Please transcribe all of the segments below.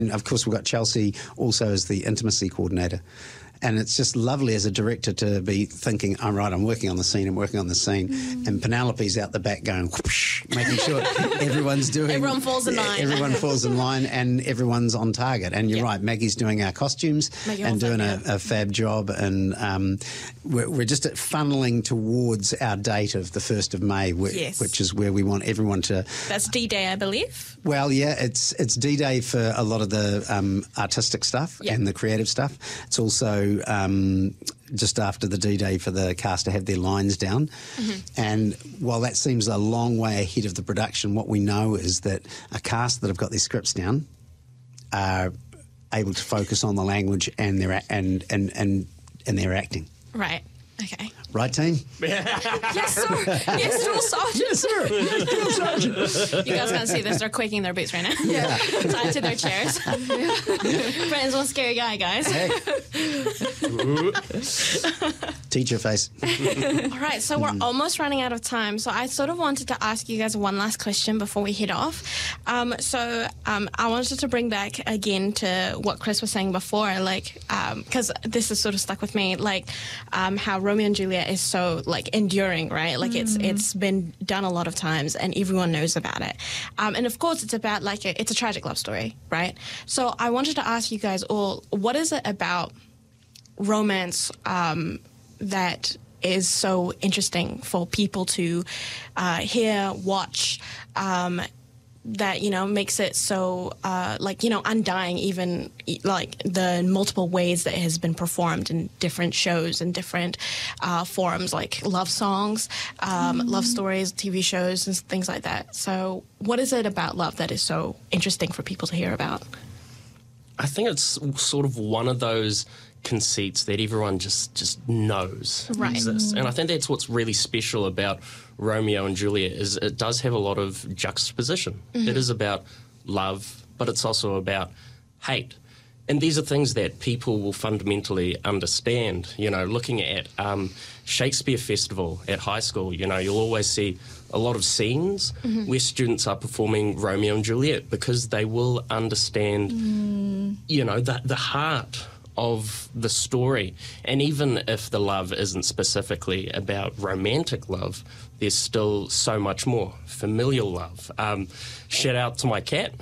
And of course, we've got Chelsea also as the intimacy coordinator. And it's just lovely as a director to be thinking, all right, I'm working on the scene, and Penelope's out the back going, whoosh, making sure everyone's doing... Everyone falls in line. Everyone falls in line and everyone's on target. And you're right, Maggie's doing our costumes and doing a fab job. And we're just funneling towards our date of the 1st of May, which is where we want everyone to... That's D-Day, I believe. Well, yeah, it's D-Day for a lot of the artistic stuff and the creative stuff. It's also just after the D-Day for the cast to have their lines down. And while that seems a long way ahead of the production, what we know is that a cast that have got their scripts down are able to focus on the language and their their acting. Right. Okay. Right, team? Yes, sir. Yes, Drill Sergeant. Yes, sir. Yes, Drill Sergeant. You guys can't see this. They're quaking their boots right now. Yeah. Tied to their chairs. Brandon's one scary guy, guys. Hey. Teacher face. All right, so we're almost running out of time. So I sort of wanted to ask you guys one last question before we head off. I wanted to bring back again to what Chris was saying before, because this has sort of stuck with me, how Romeo and Juliet is so enduring, right? It's been done a lot of times and everyone knows about it. And of course it's about it's a tragic love story, right? So I wanted to ask you guys all, what is it about romance that is so interesting for people to hear, watch, that makes it so undying, even the multiple ways that it has been performed in different shows and different forums, like love songs, love stories, TV shows and things like that. So what is it about love that is so interesting for people to hear about? I think it's sort of one of those conceits that everyone just knows exists. And I think that's what's really special about Romeo and Juliet, is it does have a lot of juxtaposition. It is about love, but it's also about hate. And these are things that people will fundamentally understand. Looking at Shakespeare Festival at high school, you'll always see a lot of scenes where students are performing Romeo and Juliet because they will understand, the heart of the story. And even if the love isn't specifically about romantic love, there's still so much more. Familial love. Shout out to my cat.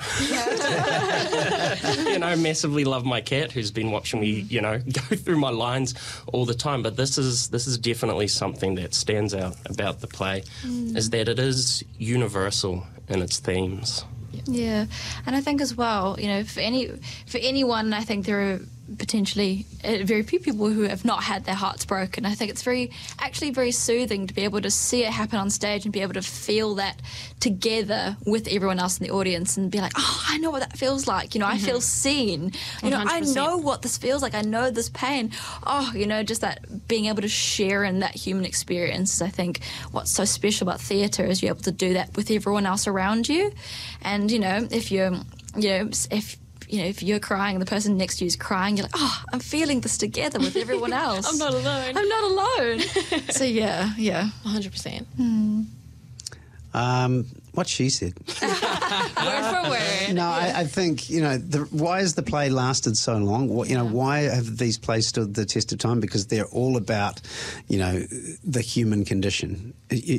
Massively love my cat, who's been watching me, go through my lines all the time. But this is definitely something that stands out about the play, is that it is universal in its themes. Yeah, and I think as well, for anyone, I think there are potentially very few people who have not had their hearts broken. I think it's very soothing to be able to see it happen on stage and be able to feel that together with everyone else in the audience and be like, oh, I know what that feels like. I feel seen. 100%. I know what this feels like. I know this pain. Oh, just that being able to share in that human experience is, I think, what's so special about theatre, is you're able to do that with everyone else around you. And, if you're, if you're crying and the person next to you is crying, you're like, oh, I'm feeling this together with everyone else. I'm not alone. I'm not alone. So, yeah. 100%. What she said. Word for word. No, I think, why has the play lasted so long? Why have these plays stood the test of time? Because they're all about, the human condition.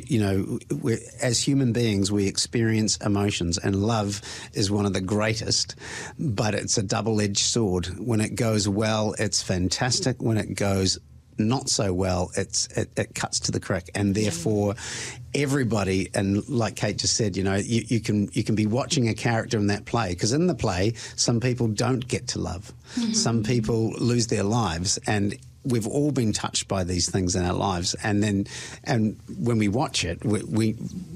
As human beings, we experience emotions, and love is one of the greatest, but it's a double-edged sword. When it goes well, it's fantastic. When it goes not so well, it cuts to the quick, and therefore everybody, and like Kate just said, you can be watching a character in that play, because in the play some people don't get to love, some people lose their lives, and we've all been touched by these things in our lives, and when we watch it, we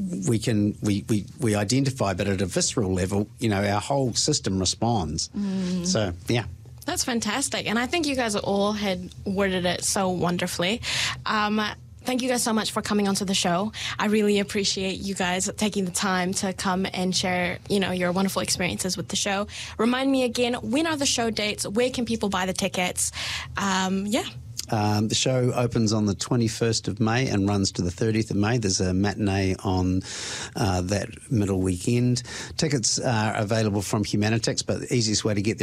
identify, but at a visceral level, our whole system responds. So yeah. That's fantastic. And I think you guys all had worded it so wonderfully. Thank you guys so much for coming onto the show. I really appreciate you guys taking the time to come and share, your wonderful experiences with the show. Remind me again, when are the show dates? Where can people buy the tickets? The show opens on the 21st of May and runs to the 30th of May. There's a matinee on that middle weekend. Tickets are available from Humanitex, but the easiest way to get there